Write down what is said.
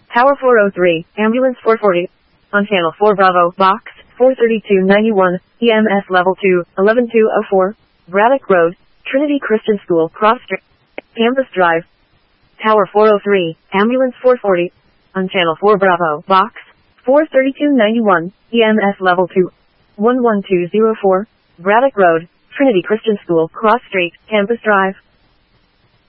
Tower 403, Ambulance 440. On Channel 4 Bravo, Box 43291, EMS Level 2, 11204, Braddock Road, Trinity Christian School, Cross Street, Campus Drive. Tower 403, Ambulance 440. On Channel 4 Bravo, Box 43291, EMS Level 2, 11204, Braddock Road, Trinity Christian School, Cross Street, Campus Drive.